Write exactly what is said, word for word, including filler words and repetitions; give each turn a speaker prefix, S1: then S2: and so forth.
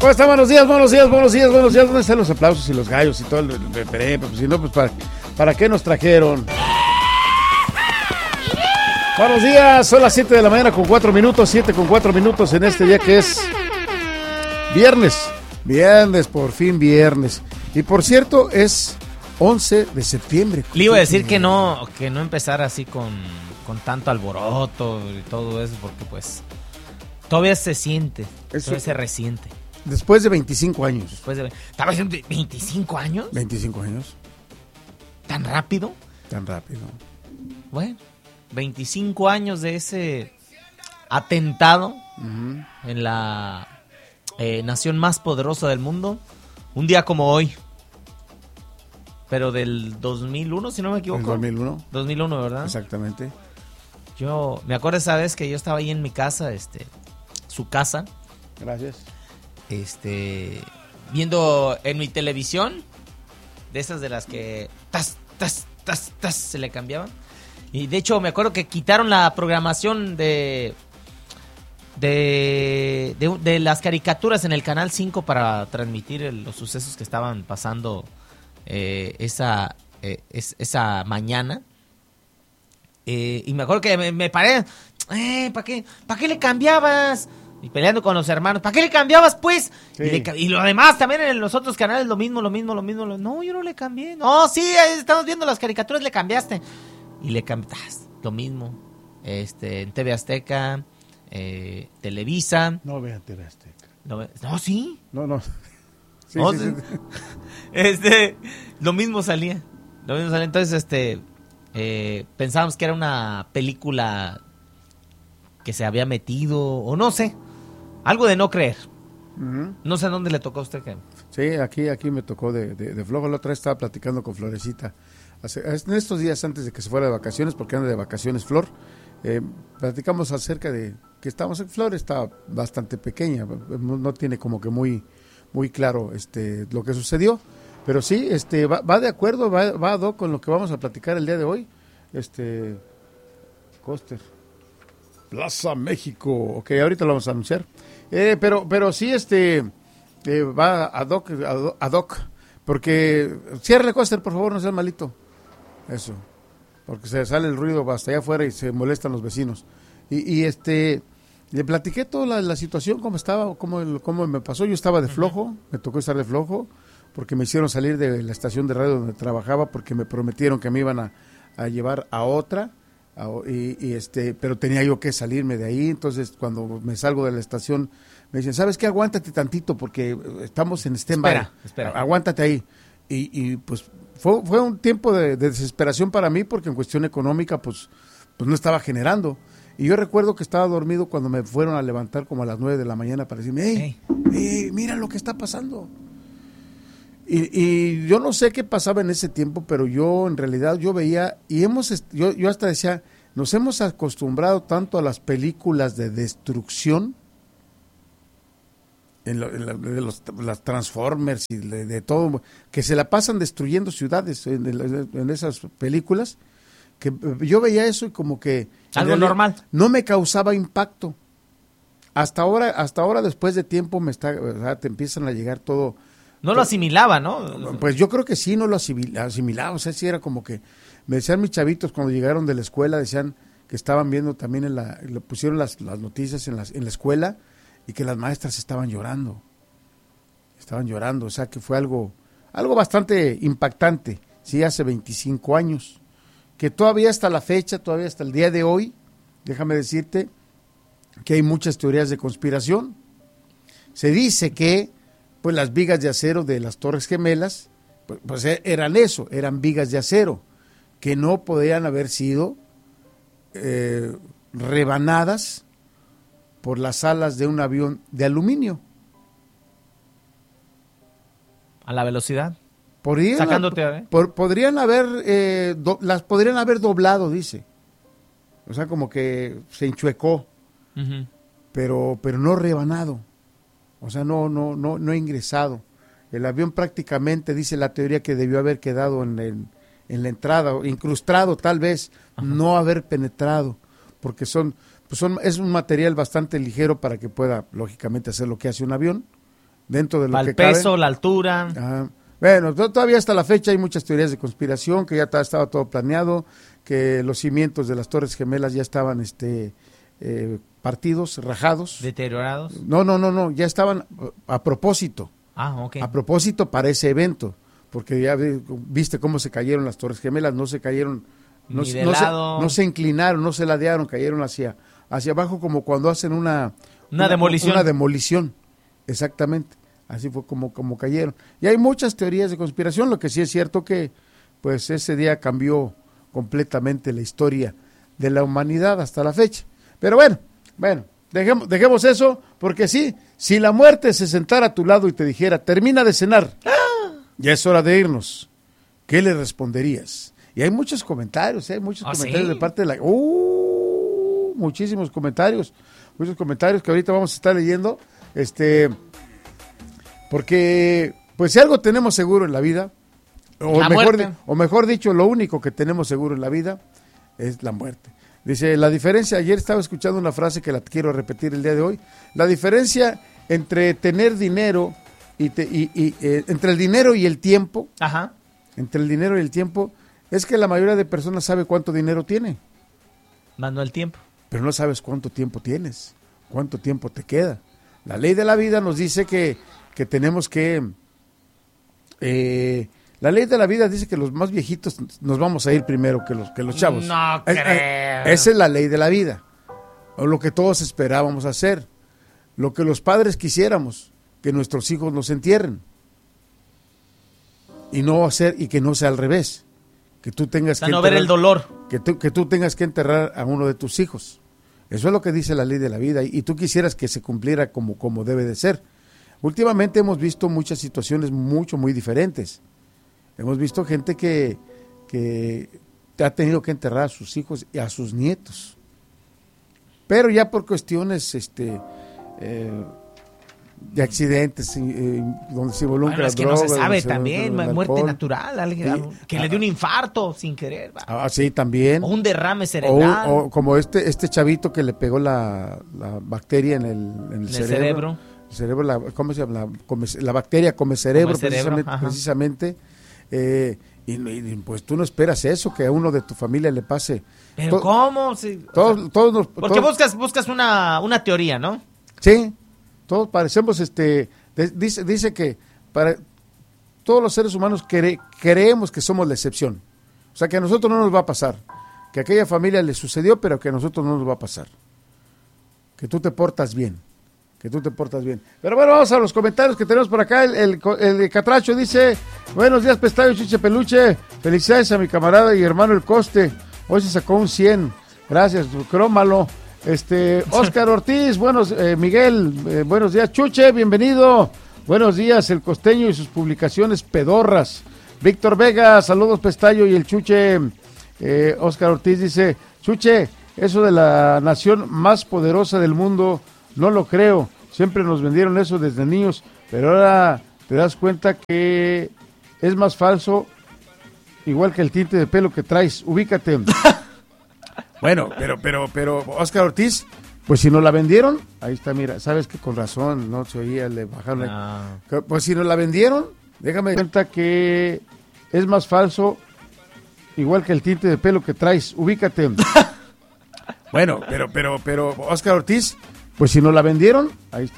S1: ¿Cómo están? Buenos días, buenos días, buenos días, buenos días. ¿Dónde están los aplausos y los gallos y todo el pepe? Pues si no, pues para, ¿para qué nos trajeron? Buenos días, son las siete de la mañana con cuatro minutos, siete con cuatro minutos en este día que es viernes. Viernes, por fin viernes. Y por cierto, es once de septiembre.
S2: Le iba a decir que no, que no empezara así con, con tanto alboroto y todo eso, porque pues todavía se siente, eso, todavía se resiente.
S1: Después de veinticinco años.
S2: Después de, ¿estaba haciendo veinticinco años?
S1: veinticinco años.
S2: ¿Tan rápido?
S1: Tan rápido.
S2: Bueno, veinticinco años de ese atentado uh-huh. en la eh, nación más poderosa del mundo. Un día como hoy. Pero del dos mil uno, si no me equivoco.
S1: ¿El dos mil uno?
S2: dos mil uno, ¿verdad?
S1: Exactamente.
S2: Yo me acuerdo esa vez que yo estaba ahí en mi casa, este, su casa.
S1: Gracias.
S2: Este, viendo en mi televisión, de esas de las que tas, tas, tas, tas, se le cambiaban. Y de hecho me acuerdo que quitaron la programación de de, de, de las caricaturas en el Canal cinco para transmitir el, los sucesos que estaban pasando eh, esa, eh, es, esa mañana. Eh, y me acuerdo que me, me paré, eh, ¿para qué, ¿para qué le cambiabas? Y peleando con los hermanos, ¿para qué le cambiabas, pues? Sí. Y, le, y lo demás, también en los otros canales, lo mismo, lo mismo, lo mismo. Lo, no, yo no le cambié. No, sí, estamos viendo las caricaturas, le cambiaste. Y le cambiaste, lo mismo. Este, en T V Azteca, eh, Televisa.
S1: No vean T V Azteca.
S2: No, no, sí.
S1: No, no. Sí,
S2: no,
S1: sí,
S2: sí.
S1: Sí.
S2: Este, lo mismo salía. Lo mismo salía. Entonces, este, eh, pensábamos que era una película que se había metido, o no sé. Algo de no creer. Uh-huh. No sé dónde le tocó a usted, que
S1: Sí, aquí, aquí me tocó de, de, de flojo. La otra vez estaba platicando con Florecita. Hace, en estos días antes de que se fuera de vacaciones, porque anda de vacaciones Flor, eh, platicamos acerca de que estamos en Flor, está bastante pequeña, no tiene como que muy, muy claro este lo que sucedió, pero sí, este va, va de acuerdo, va, va ad hoc con lo que vamos a platicar el día de hoy. Este Coster. Plaza México, ok, ahorita lo vamos a anunciar. Eh, pero, pero sí, este, eh, va ad hoc, ad hoc, porque, ciérrale, Coster, por favor, no seas malito. Eso, porque se sale el ruido hasta allá afuera y se molestan los vecinos. Y, y este, le platiqué toda la, la situación, cómo estaba, cómo, cómo me pasó. Yo estaba de flojo, me tocó estar de flojo, porque me hicieron salir de la estación de radio donde trabajaba, porque me prometieron que me iban a, a llevar a otra. Y, y este pero tenía yo que salirme de ahí. Entonces cuando me salgo de la estación me dicen, ¿sabes qué? Aguántate tantito porque estamos en stand-by,
S2: espera, espera.
S1: aguántate ahí. Y, y pues fue, fue un tiempo de, de desesperación para mí, porque en cuestión económica pues, pues no estaba generando. Y yo recuerdo que estaba dormido cuando me fueron a levantar como a las nueve de la mañana para decirme, hey, hey. hey mira lo que está pasando. Y, y yo no sé qué pasaba en ese tiempo, pero yo en realidad yo veía, y hemos, yo, yo hasta decía, nos hemos acostumbrado tanto a las películas de destrucción, en, lo, en, la, de los, las Transformers y de, de todo, que se la pasan destruyendo ciudades en, en, en esas películas, que yo veía eso y como que
S2: algo normal,
S1: no me causaba impacto. Hasta ahora, hasta ahora después de tiempo me está, o sea, te empiezan a llegar todo.
S2: No lo asimilaba, ¿no?
S1: Pues yo creo que sí, no lo asimilaba, o sea, sí era como que, me decían mis chavitos cuando llegaron de la escuela, decían que estaban viendo también, en la, le pusieron las, las noticias en, las, en la escuela, y que las maestras estaban llorando, estaban llorando, o sea que fue algo, algo bastante impactante, sí, hace veinticinco años, que todavía hasta la fecha, todavía hasta el día de hoy, déjame decirte que hay muchas teorías de conspiración. Se dice que pues las vigas de acero de las Torres Gemelas, pues, pues eran eso, eran vigas de acero, que no podían haber sido eh, rebanadas por las alas de un avión de aluminio.
S2: A la velocidad.
S1: Podrían,
S2: Sacándote, ¿eh?
S1: por, podrían haber, eh, do, las podrían haber doblado, dice. O sea, como que se enchuecó, uh-huh. pero, pero no rebanado. O sea, no, no, no, no ingresado. El avión prácticamente, dice la teoría, que debió haber quedado en, el, en la entrada, incrustado tal vez, ajá. no haber penetrado, porque son, pues son, es un material bastante ligero para que pueda, lógicamente, hacer lo que hace un avión. dentro de lo
S2: Para
S1: que
S2: el peso,
S1: cabe.
S2: la altura.
S1: Ajá. Bueno, to- todavía hasta la fecha hay muchas teorías de conspiración, que ya ta- estaba todo planeado, que los cimientos de las Torres Gemelas ya estaban este eh, partidos, rajados.
S2: Deteriorados.
S1: No, no, no, no, ya estaban a propósito,
S2: Ah, ok.
S1: a propósito para ese evento, porque ya vi- viste cómo se cayeron las Torres Gemelas, no se cayeron, no,
S2: Ni
S1: se-
S2: de
S1: no, se,
S2: lado.
S1: no se inclinaron, no se ladearon, cayeron hacia, hacia abajo como cuando hacen una,
S2: Una demolición.
S1: Una demolición, exactamente. Así fue como, como cayeron. Y hay muchas teorías de conspiración, lo que sí es cierto que pues ese día cambió completamente la historia de la humanidad hasta la fecha. Pero bueno, bueno, dejemos, dejemos eso, porque sí, si la muerte se sentara a tu lado y te dijera, termina de cenar, ya es hora de irnos, ¿qué le responderías? Y hay muchos comentarios, ¿eh? hay muchos
S2: ¿Ah,
S1: comentarios
S2: sí?
S1: de parte de la... Uh, muchísimos comentarios, muchos comentarios que ahorita vamos a estar leyendo, este... Porque, pues si algo tenemos seguro en la vida, o
S2: La
S1: mejor,
S2: muerte.
S1: di- o mejor dicho, lo único que tenemos seguro en la vida es la muerte. Dice, la diferencia, ayer estaba escuchando una frase que la quiero repetir el día de hoy, la diferencia entre tener dinero y, te- y- y, eh, entre el dinero y el tiempo,
S2: Ajá.
S1: entre el dinero y el tiempo, es que la mayoría de personas sabe cuánto dinero tiene,
S2: Más no el tiempo.
S1: pero no sabes cuánto tiempo tienes, cuánto tiempo te queda. La ley de la vida nos dice que, que tenemos que... Eh, la ley de la vida dice que los más viejitos nos vamos a ir primero que los, que los chavos.
S2: No
S1: Es-
S2: creo.
S1: es- esa es la ley de la vida, o lo que todos esperábamos hacer, lo que los padres quisiéramos, que nuestros hijos nos entierren. Y no hacer, y que no sea al revés, que tú tengas
S2: O sea,
S1: que
S2: no ver el
S1: enterrar-
S2: dolor.
S1: que tú, que tú tengas que enterrar a uno de tus hijos. Eso es lo que dice la ley de la vida y, y tú quisieras que se cumpliera como, como debe de ser. Últimamente hemos visto muchas situaciones mucho, muy diferentes. Hemos visto gente que, que ha tenido que enterrar a sus hijos y a sus nietos. Pero ya por cuestiones este, eh, de accidentes, eh, donde se involucra
S2: Bueno, es que
S1: drogas,
S2: no se
S1: donde
S2: sabe
S1: se
S2: también,
S1: involucra el
S2: muerte
S1: alcohol.
S2: natural, alguien,
S1: Sí.
S2: algo- que le dé un infarto sin querer, va.
S1: Ah, sí, también.
S2: O un derrame
S1: O,
S2: cerebral
S1: o como este este chavito que le pegó la, la bacteria en el, en el
S2: en el
S1: cerebro.
S2: cerebro.
S1: El cerebro, la, ¿cómo se llama? La, come- la bacteria come cerebro,
S2: Come cerebro,
S1: precisamente.
S2: ajá.
S1: precisamente eh, y, y, pues tú no esperas eso, que a uno de tu familia le pase.
S2: Pero
S1: To-
S2: ¿cómo? Sí, o
S1: Todos,
S2: sea,
S1: todos nos-
S2: porque
S1: todos-
S2: buscas buscas una, una teoría, ¿no?
S1: Sí, todos parecemos, este, de- dice, dice que para todos los seres humanos cre- creemos que somos la excepción. O sea, que a nosotros no nos va a pasar. Que a aquella familia le sucedió, pero que a nosotros no nos va a pasar. Que tú te portas bien. Que tú te portas bien. Pero bueno, vamos a los comentarios que tenemos por acá. El, el, el Catracho dice, buenos días, Pestayo, Chiche Peluche. Felicidades a mi camarada y hermano El Coste. Hoy se sacó un cien. Gracias, crómalo. Este, Oscar Ortiz, buenos, eh, Miguel, eh, buenos días. Chuche, bienvenido. Buenos días, El Costeño y sus publicaciones pedorras. Víctor Vega, saludos, Pestayo y el Chuche. Eh, Oscar Ortiz dice, Chuche, eso de la nación más poderosa del mundo, no lo creo. Siempre nos vendieron eso desde niños, pero ahora te das cuenta que es más falso, igual que el tinte de pelo que traes. Ubícate. Bueno, pero, pero, pero, Oscar Ortiz, pues si nos la vendieron, ahí está, mira, sabes que con razón, no se oía, le bajaron.
S2: Ah.
S1: la- Pues si nos la vendieron, déjame dar cuenta que es más falso, igual que el tinte de pelo que traes. Ubícate. Bueno, pero, pero, pero, Oscar Ortiz, pues si nos la vendieron, ahí está.